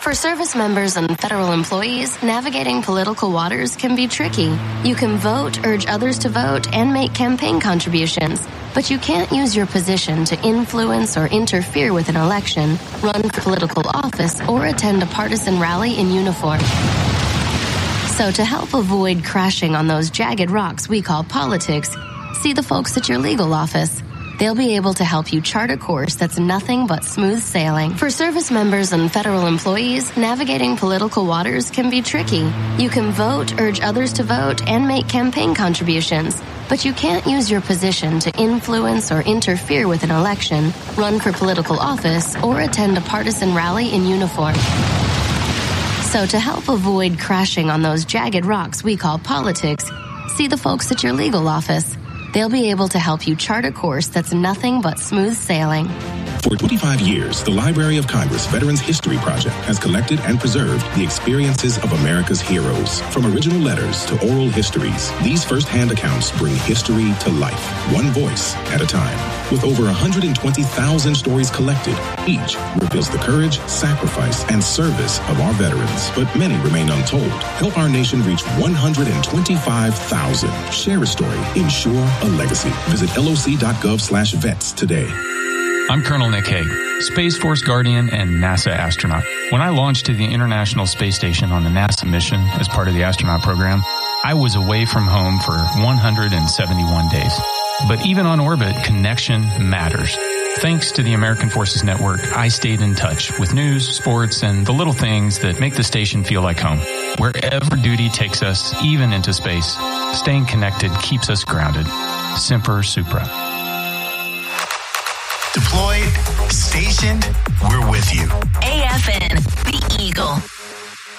For service members and federal employees, navigating political waters can be tricky. You can vote, urge others to vote, and make campaign contributions. But you can't use your position to influence or interfere with an election, run for political office, or attend a partisan rally in uniform. So to help avoid crashing on those jagged rocks we call politics, see the folks at your legal office. They'll be able to help you chart a course that's nothing but smooth sailing. For service members and federal employees, navigating political waters can be tricky. You can vote, urge others to vote, and make campaign contributions. But you can't use your position to influence or interfere with an election, run for political office, or attend a partisan rally in uniform. So to help avoid crashing on those jagged rocks we call politics, see the folks at your legal office. They'll be able to help you chart a course that's nothing but smooth sailing. For 25 years, the Library of Congress Veterans History Project has collected and preserved the experiences of America's heroes. From original letters to oral histories, these first-hand accounts bring history to life, one voice at a time. With over 120,000 stories collected, each reveals the courage, sacrifice, and service of our veterans. But many remain untold. Help our nation reach 125,000. Share a story. Ensure a legacy. Visit loc.gov/vets today. I'm Colonel Nick Hague, Space Force Guardian and NASA astronaut. When I launched to the International Space Station on the NASA mission as part of the astronaut program, I was away from home for 171 days. But even on orbit, connection matters. Thanks to the American Forces Network, I stayed in touch with news, sports, and the little things that make the station feel like home. Wherever duty takes us, even into space, staying connected keeps us grounded. Semper Supra. Deployed, stationed, we're with